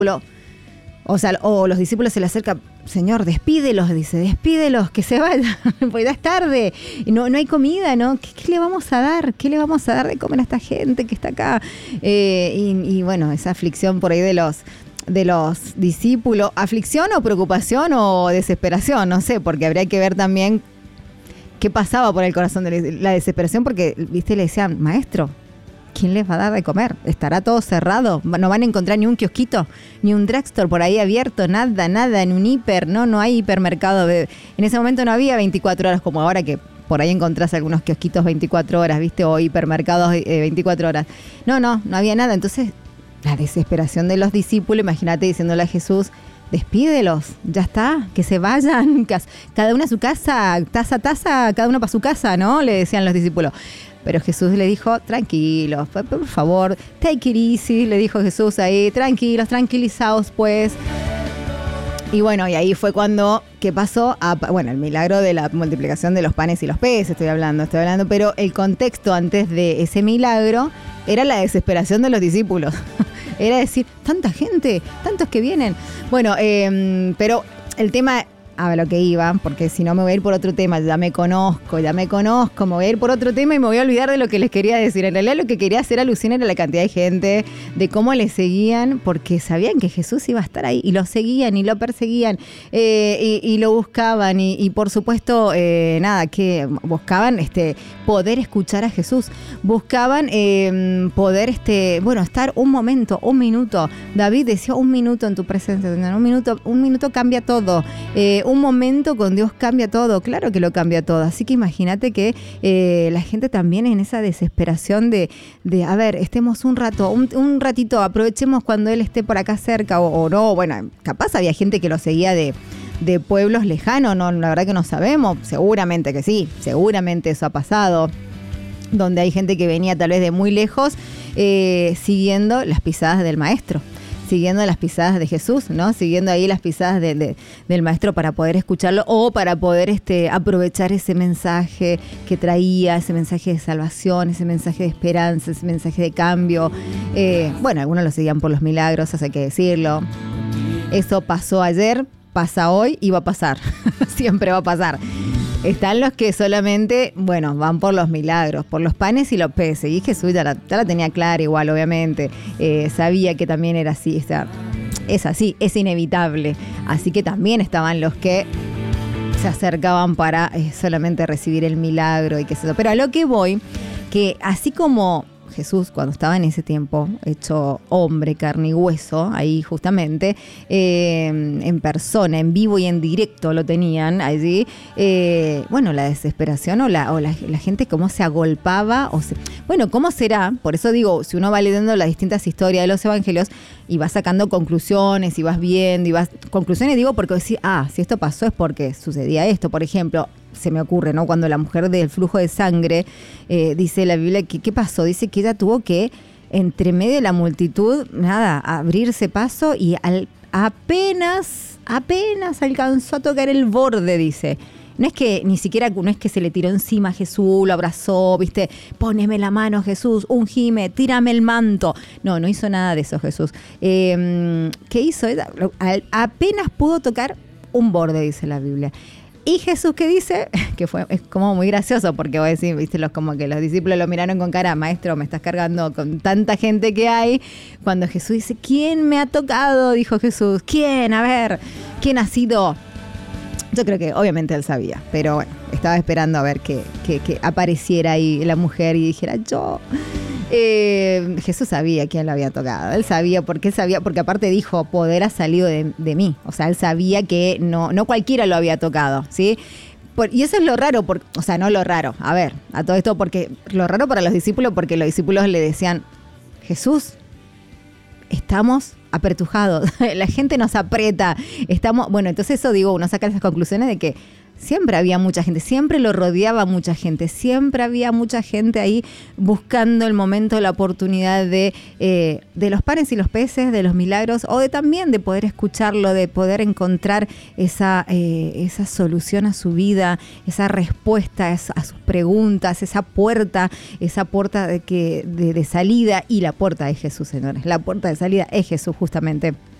O sea, o los discípulos se le acercan, Señor, despídelos, dice, despídelos, que se vayan, pues ya es tarde, no hay comida, ¿no? ¿Qué le vamos a dar? ¿Qué le vamos a dar de comer a esta gente que está acá? Y bueno, esa aflicción por ahí de los discípulos, aflicción o preocupación o desesperación, no sé, porque habría que ver también qué pasaba por el corazón de la desesperación, porque, viste, le decían, maestro, ¿quién les va a dar de comer? ¿Estará todo cerrado? ¿No van a encontrar ni un kiosquito, ni un drugstore por ahí abierto? Nada, en un hiper, no hay hipermercado. En ese momento no había 24 horas como ahora, que por ahí encontrás algunos kiosquitos 24 horas, ¿viste? O hipermercados 24 horas. No había nada. Entonces, la desesperación de los discípulos, imagínate diciéndole a Jesús, despídelos, ya está, que se vayan, cada uno a su casa, taza, cada uno para su casa, ¿no? Le decían los discípulos. Pero Jesús le dijo, tranquilos, por favor, take it easy, le dijo Jesús ahí, tranquilos, tranquilizaos pues. Y bueno, y ahí fue cuando, ¿qué pasó? El milagro de la multiplicación de los panes y los peces, estoy hablando, pero el contexto antes de ese milagro era la desesperación de los discípulos. Era decir, tanta gente, tantos que vienen. Bueno, pero el tema, a lo que iba, porque si no me voy a ir por otro tema, ya me conozco, me voy a ir por otro tema y me voy a olvidar de lo que les quería decir. En realidad lo que quería hacer alusión era la cantidad de gente, de cómo le seguían, porque sabían que Jesús iba a estar ahí, y lo seguían y lo perseguían, y lo buscaban, y por supuesto, que buscaban poder escuchar a Jesús, buscaban poder estar un minuto. David decía, un minuto en tu presencia, un minuto cambia todo. Un momento con Dios cambia todo, claro que lo cambia todo. Así que imagínate que la gente también en esa desesperación de a ver, estemos un ratito, aprovechemos cuando Él esté por acá cerca o no. Bueno, capaz había gente que lo seguía de pueblos lejanos, no, la verdad que no sabemos, seguramente que sí, seguramente eso ha pasado, donde hay gente que venía tal vez de muy lejos siguiendo las pisadas del Maestro, siguiendo las pisadas de Jesús, ¿no? Siguiendo ahí las pisadas del Maestro para poder escucharlo o para poder aprovechar ese mensaje que traía, ese mensaje de salvación, ese mensaje de esperanza, ese mensaje de cambio. Algunos lo seguían por los milagros, eso hay que decirlo. Eso pasó ayer, pasa hoy y va a pasar. Siempre va a pasar. Están los que solamente, van por los milagros, por los panes y los peces. Y Jesús ya la tenía clara igual, obviamente. Sabía que también era así. O sea, es así, es inevitable. Así que también estaban los que se acercaban para solamente recibir el milagro y qué sé yo. Pero a lo que voy, que así como Jesús, cuando estaba en ese tiempo, hecho hombre, carne y hueso, ahí justamente, en persona, en vivo y en directo lo tenían allí, la desesperación o la gente cómo se agolpaba, ¿cómo será? Por eso digo, si uno va leyendo las distintas historias de los evangelios y vas sacando conclusiones y vas viendo conclusiones, digo, porque decir, si esto pasó es porque sucedía esto, por ejemplo. Se me ocurre, ¿no? Cuando la mujer del flujo de sangre, dice la Biblia, ¿qué pasó? Dice que ella tuvo que, entre medio de la multitud, abrirse paso y apenas alcanzó a tocar el borde, dice. No es que no es que se le tiró encima a Jesús, lo abrazó, ¿viste? Póneme la mano, Jesús, ungime, tírame el manto. No hizo nada de eso, Jesús. ¿Qué hizo ella? Apenas pudo tocar un borde, dice la Biblia. Y Jesús, ¿qué dice? Que es como muy gracioso, porque vos decís, viste, como que los discípulos lo miraron con cara, maestro, me estás cargando con tanta gente que hay. Cuando Jesús dice, ¿quién me ha tocado? Dijo Jesús, ¿quién? A ver, ¿quién ha sido? Yo creo que obviamente él sabía, pero bueno, estaba esperando a ver que apareciera ahí la mujer y dijera, yo. Jesús sabía quién lo había tocado. Él sabía, porque aparte dijo, poder ha salido de mí. O sea, él sabía que no cualquiera lo había tocado, ¿sí? Y eso es lo raro, no lo raro, a ver, a todo esto, porque lo raro para los discípulos, porque los discípulos le decían, Jesús, estamos apretujados, la gente nos aprieta, entonces eso digo, uno saca esas conclusiones de que siempre había mucha gente, siempre lo rodeaba mucha gente, siempre había mucha gente ahí buscando el momento, la oportunidad de los panes y los peces, de los milagros, o también de poder escucharlo, de poder encontrar esa solución a su vida, esa respuesta a sus preguntas, esa puerta de salida, y la puerta de Jesús, señores, la puerta de salida es Jesús justamente.